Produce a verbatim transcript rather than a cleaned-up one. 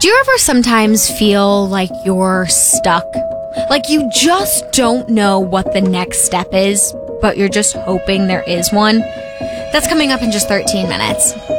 Do you ever sometimes feel like you're stuck? Like you just don't know what the next step is, but you're just hoping there is one? That's coming up in just thirteen minutes.